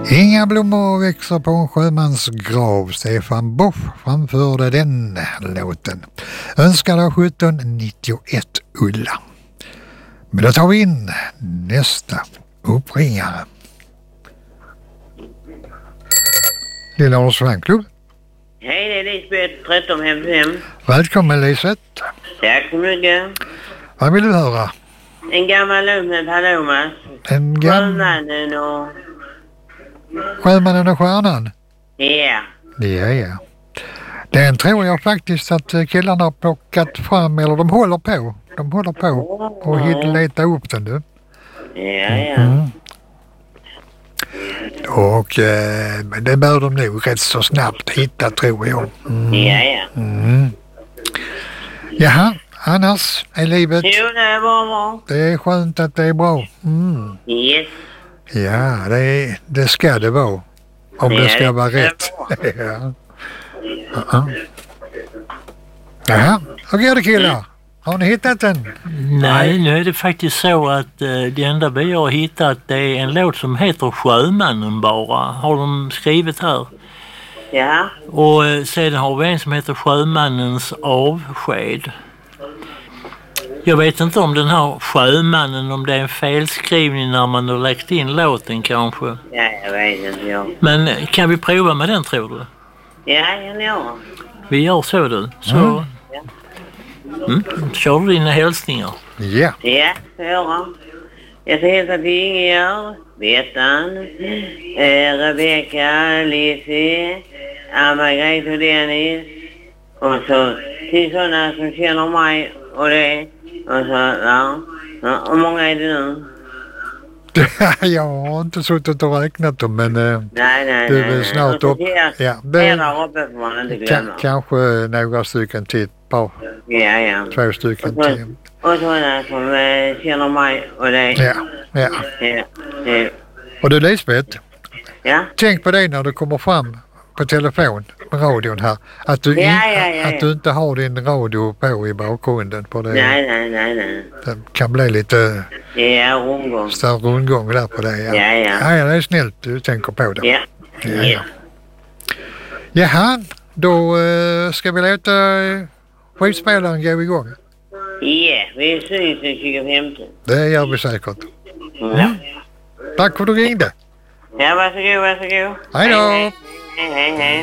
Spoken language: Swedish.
Inga blommor växer på en sjömans grav. Stefan Bosch framförde den låten. Önskad av 1791 Ulla. Men då tar vi in nästa uppringare. Lilla Års fanklubb. Hej, det är Lisbeth 1355. Välkommen Lisbeth. Tack så mycket. Vad vill du höra? En gammal låt med Palomas. Sjömannen och... Sjömannen och stjärnan? Ja. Ja. Den tror jag faktiskt att killarna har plockat fram, eller de håller på. De håller på och leta upp den du. Ja. Och det bör de nog rätt så snabbt hitta, tror jag. Ja. Jaha, annars är livet... Jo, det är bra. Det är skönt att det är bra. Yes. Ja, det ska det vara. Om det ska vara rätt. Jaha, och går det killar? Har ni hittat den? Nej, nu är det faktiskt så att det enda vi har hittat det är en låt som heter Sjömannen bara. Har de skrivit här. Ja. Och sedan har vi en som heter Sjömannens avsked. Jag vet inte om den här Sjömannen, om det är en felskrivning när man har lagt in låten kanske. Ja, jag vet inte, ja. Men kan vi prova med den, tror du? Ja. Vi gör så du. Så kör du dina hälsningar. Ja. Ja, jag ska hälsa till Inger, Bettan, Rebecka, Lizzie, Margrethe och Dennis. Och så till sådana som känner mig och det. Och så, ja. Och många är det nu? Jag har inte suttit och räknat dem, men Nej. det är väl snart upp. Ja, där uppe får man inte glömma. Kanske några stycken till, par. Ja. 2 stycken till. Och sådana som känner mig och det. Ja. Och du Lisbeth, tänk på det när du kommer fram på telefon med radion här. Att du, att du inte har din radio på i bakgrunden. På det. Nej. Det kan bli lite rundgång. Större rundgång där på det. Ja, det är snällt du tänker på det. Ja. Jaha, då ska vi låta skivspelaren gå igång. Ja, vi syns den 25. Det gör vi säkert. Tack för att du ringde. Ja, varsågod. Hej då. Hej.